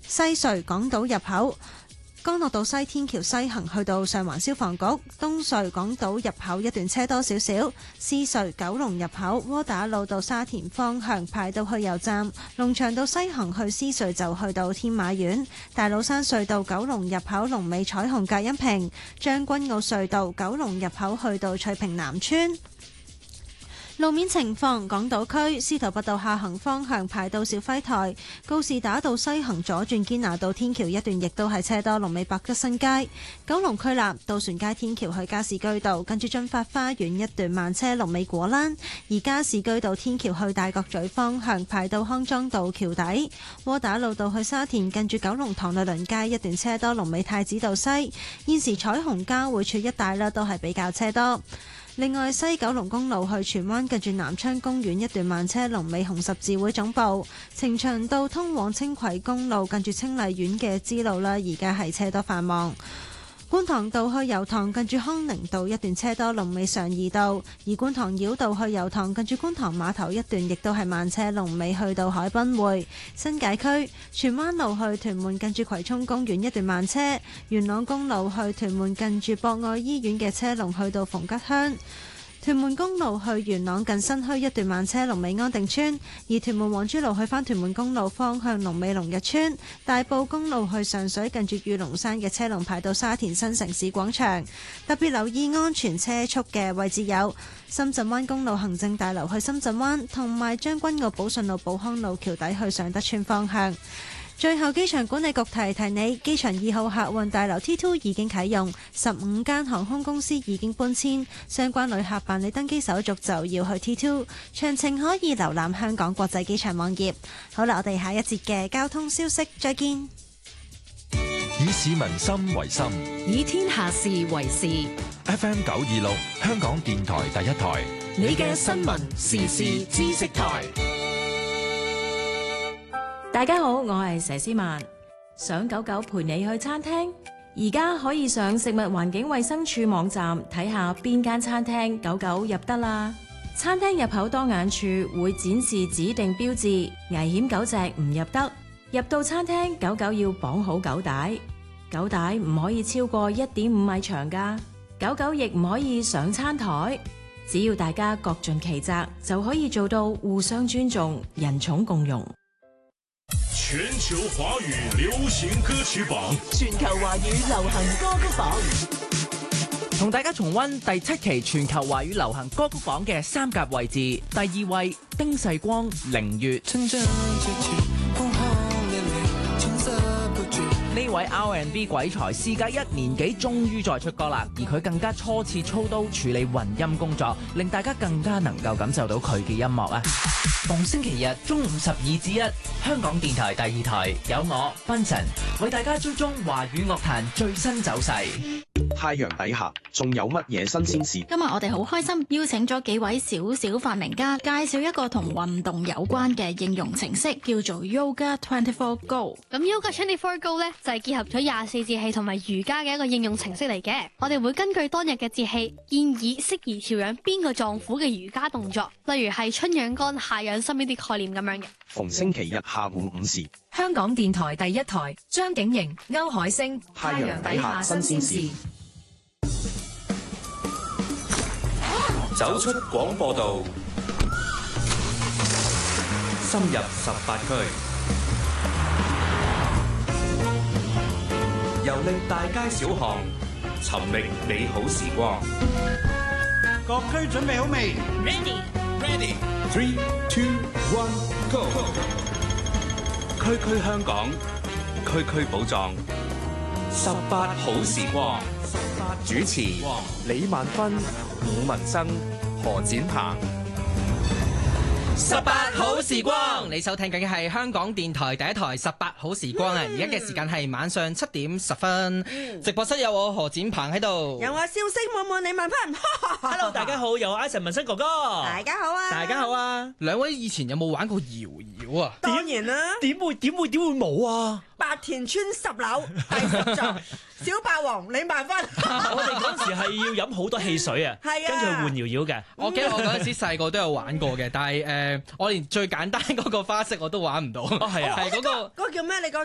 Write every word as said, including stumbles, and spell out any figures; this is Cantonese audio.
西隧港島入口。干諾道西天橋西行去到上環消防局，東隧港島入口一段車多少少，獅隧九龍入口窩打老道沙田方向排到去油站，龍翔道西行去獅隧就去到天馬苑，大老山隧道九龍入口龍尾彩虹隔音屏，將軍澳隧道九龍入口去到翠屏南村。路面情況，港島區司徒拔道下行方向排到肇輝台，告士打道西行左轉堅拿道天橋一段亦都係車多，龍尾百德新街。九龍區立渡船街天橋去加士居道，跟住駿發花園一段慢車，龍尾果欄。而加士居道天橋去大角咀方向排到康莊道橋底。窩打老道去沙田，近住九龍塘律倫街一段車多，龍尾太子道西。現時彩虹交匯處一帶呢都係比較車多。另外，西九龍公路去荃灣近住南昌公園一段慢車，龍尾紅十字會總部。呈祥道通往青葵公路近住清麗苑嘅支路啦，而家係車多繁忙。觀塘道去油塘近住康寧道一段車多，龍尾常怡道。而觀塘繞道去油塘近住觀塘碼頭一段亦都係慢車，龍尾去到海濱匯。新界區荃灣路去屯門近住葵涌公園一段慢車，元朗公路去屯門近住博愛醫院嘅車龍去到逢吉鄉。屯門公路去元朗近新墟一段慢車，龍尾安定村。而屯門皇珠路去返屯門公路方向，龍尾龍日村。大埔公路去上水近住御龍山嘅車龍排到沙田新城市廣場。特別留意安全車速嘅位置有深圳灣公路行政大樓去深圳灣，同埋將軍澳寶順路寶康路橋底去上德村方向。最後，機場管理局提提你，機場二號客運大樓 T 二 已經啟用，十五間航空公司已經搬遷，相關旅客辦理登機手續就要去 T 二，詳情可以瀏覽香港國際機場網頁。好啦，我哋下一節嘅交通消息再見。 以市民心為心， 以天下事為事。 F M 九二六，香港電台第一台， 你嘅新聞時事知識台。大家好，我係佘詩曼。想狗狗陪你去餐廳，而家可以上食物環境衛生署網站睇下邊間餐廳狗狗入得啦。餐廳入口當眼處會展示指定標誌，危險狗隻唔入得。入到餐廳，狗狗要綁好狗帶，狗帶唔可以超過一點五米長㗎。狗狗亦唔可以上餐台。只要大家各盡其責，就可以做到互相尊重、人寵共融。 全球華語流行歌曲榜， 全球華語流行歌曲榜， 同大家重溫第七期全球華語流行歌曲榜嘅三甲位置。第二位丁世光《凌月》，呢位 R and B 鬼才事隔一年幾終於再出歌啦，而佢更加初次操刀處理混音工作，令大家更加能夠感受到佢嘅音樂啊！逢星期日中午十二至一，香港電台第二台有我賓神為大家追蹤華語樂壇最新走勢。 太陽底下仲有乜嘢新鮮事？ 今日我哋好開心邀請咗幾位小小發明家，介紹一個同運動有關嘅應用程式，叫做 Yoga 二十四 Go。 咁 Yoga 二十四 Go 咧就係、是、結合咗廿四節氣同埋瑜伽嘅一個應用程式嚟嘅。我哋會根據當日嘅節氣，建議適宜調養邊個臟腑嘅瑜伽動作，例如係春養肝、夏養心呢啲概念咁樣嘅。 逢星期日下午五時， 香港電台第一台，張景瑩、歐海星， 太陽底下新鮮事。 走出廣播道，深入十八區，遊歷大街小巷，尋覓美好時光。 各區準備好未 ？Ready, ready. Three, two, one, go. 區區香港，區區寶藏，十八好時光。主持李萬芬、伍文生、何展鵬。 十八好時光，你收聽緊嘅係香港電台第一台十八好時光啊！而家嘅時間係晚上七點十分，嗯、直播室有我何展鵬喺度， 有我笑聲滿滿李萬芬。 Hello， 大家好，有我 Eason 文生哥哥。 大家好啊！ 大家好啊！ 兩位以前有冇玩過搖搖啊？ 當然啦， 點會點會點會冇啊？ 白田村十樓第十座，小霸王李萬芬。 我哋嗰陣時係要飲好多汽水啊， 係啊， 跟住換搖搖嘅。 我記得我嗰陣時細個都有玩過嘅，但係誒、呃，我連最簡單嗰個花式我都玩唔到。 哦，係啊，係嗰、嗰個嗰個叫咩？你講。